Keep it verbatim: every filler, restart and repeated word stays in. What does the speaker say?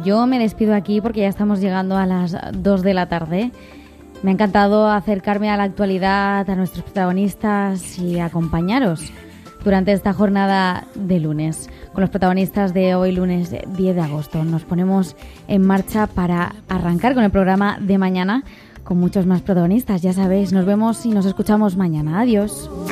yo me despido aquí porque ya estamos llegando a las dos de la tarde. Me ha encantado acercarme a la actualidad, a nuestros protagonistas y acompañaros durante esta jornada de lunes. Con los protagonistas de hoy, lunes diez de agosto, nos ponemos en marcha para arrancar con el programa de mañana con muchos más protagonistas. Ya sabéis, nos vemos y nos escuchamos mañana. Adiós.